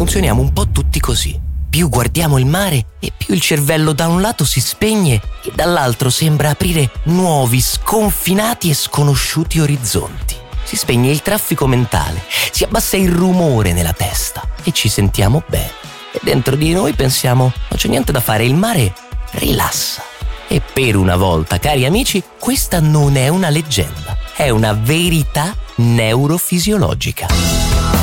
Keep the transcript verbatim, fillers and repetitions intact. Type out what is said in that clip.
funzioniamo un po' tutti così. Più guardiamo il mare e più il cervello da un lato si spegne e dall'altro sembra aprire nuovi, sconfinati e sconosciuti orizzonti. Si spegne il traffico mentale, si abbassa il rumore nella testa e ci sentiamo bene. E dentro di noi pensiamo: non c'è niente da fare, il mare rilassa. E per una volta, cari amici, questa non è una leggenda, è una verità neurofisiologica.